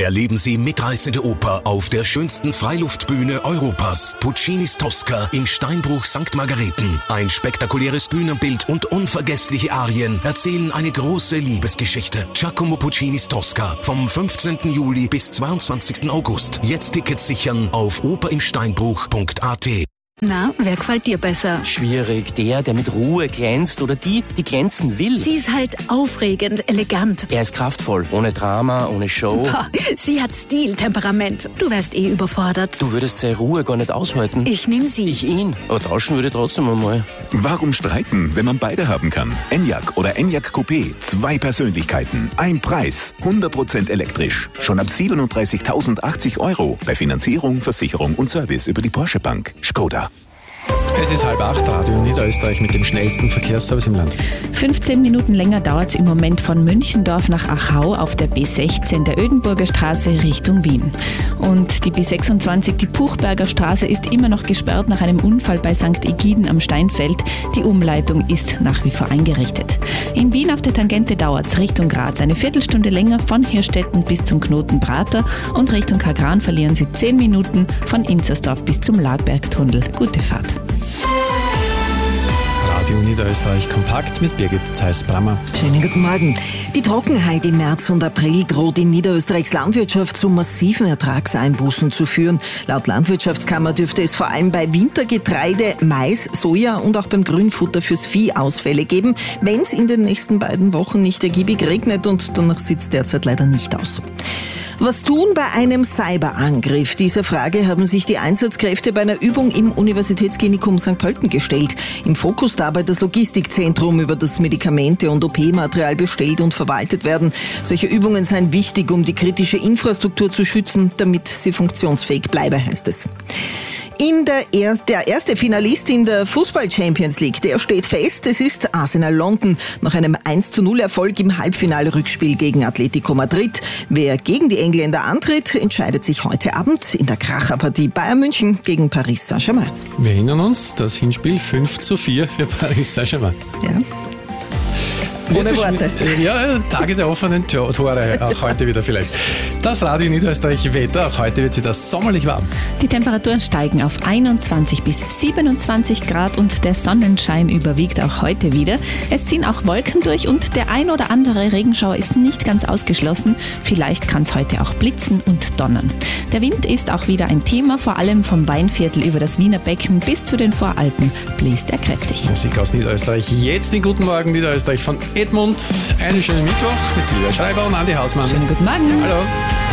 erleben Sie mitreißende Oper auf der schönsten Freiluftbühne Europas. Puccinis Tosca im Steinbruch St. Margareten. Ein spektakuläres Bühnenbild und unvergessliche Arien erzählen eine große Liebesgeschichte. Giacomo Puccinis Tosca vom 15. Juli bis 22. August. Jetzt Tickets sichern auf operinsteinbruch.at. Na, wer gefällt dir besser? Schwierig. Der mit Ruhe glänzt oder die glänzen will. Sie ist halt aufregend, elegant. Er ist kraftvoll. Ohne Drama, ohne Show. Boah, sie hat Stil, Temperament. Du wärst überfordert. Du würdest seine Ruhe gar nicht aushalten. Ich nehm sie. Ich ihn. Aber tauschen würde ich trotzdem einmal. Warum streiten, wenn man beide haben kann? Enyaq oder Enyaq Coupé. 2 Persönlichkeiten. Ein Preis. 100% elektrisch. Schon ab 37.080 €. Bei Finanzierung, Versicherung und Service über die Porsche Bank. Skoda. Es ist 7:30, Radio Niederösterreich mit dem schnellsten Verkehrsservice im Land. 15 Minuten länger dauert es im Moment von Münchendorf nach Achau auf der B16 der Ödenburger Straße Richtung Wien. Und die B26, die Puchberger Straße, ist immer noch gesperrt nach einem Unfall bei St. Egiden am Steinfeld. Die Umleitung ist nach wie vor eingerichtet. In Wien auf der Tangente dauert es Richtung Graz eine Viertelstunde länger von Hirstetten bis zum Knoten Prater und Richtung Kagran verlieren Sie 10 Minuten von Inzersdorf bis zum Lagbergtunnel. Gute Fahrt. Radio Niederösterreich kompakt mit Birgit Zeiss-Brammer. Schönen guten Morgen. Die Trockenheit im März und April droht in Niederösterreichs Landwirtschaft zu massiven Ertragseinbußen zu führen. Laut Landwirtschaftskammer dürfte es vor allem bei Wintergetreide, Mais, Soja und auch beim Grünfutter fürs Vieh Ausfälle geben, wenn es in den nächsten beiden Wochen nicht ergiebig regnet, und danach sieht es derzeit leider nicht aus. Was tun bei einem Cyberangriff? Dieser Frage haben sich die Einsatzkräfte bei einer Übung im Universitätsklinikum St. Pölten gestellt. Im Fokus dabei das Logistikzentrum, über das Medikamente und OP-Material bestellt und verwaltet werden. Solche Übungen seien wichtig, um die kritische Infrastruktur zu schützen, damit sie funktionsfähig bleibe, heißt es. Der erste Finalist in der Fußball-Champions League, der steht fest. Es ist Arsenal London nach einem 1:0-Erfolg im Halbfinale-Rückspiel gegen Atletico Madrid. Wer gegen die Engländer antritt, entscheidet sich heute Abend in der Kracherpartie Bayern München gegen Paris Saint-Germain. Wir erinnern uns, das Hinspiel 5:4 für Paris Saint-Germain. Ja. Ohne Worte. Ja, Tage der offenen Tore, auch heute wieder vielleicht. Das Radio Niederösterreich Wetter, auch heute wird es wieder sommerlich warm. Die Temperaturen steigen auf 21 bis 27 Grad und der Sonnenschein überwiegt auch heute wieder. Es ziehen auch Wolken durch und der ein oder andere Regenschauer ist nicht ganz ausgeschlossen. Vielleicht kann es heute auch blitzen und donnern. Der Wind ist auch wieder ein Thema, vor allem vom Weinviertel über das Wiener Becken bis zu den Voralpen bläst er kräftig. Musik aus Niederösterreich, jetzt den Guten Morgen Niederösterreich von Edmund. Einen schönen Mittwoch mit Silvia Schreiber und Andi Hausmann. Schönen guten Morgen. Hallo.